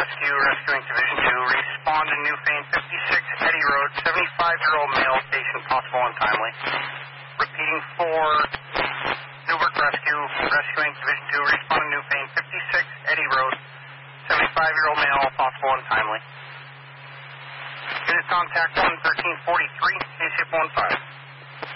Rescue, rescuing Division 2. Respond to Newfane 56 Eddy Road, 75-year-old male, patient possible untimely. Repeating for Newburgh Rescue, rescuing Division 2. Respond to Newfane 56 Eddy Road, 75-year-old male, possible untimely. Unit contact 11343, ACF 15.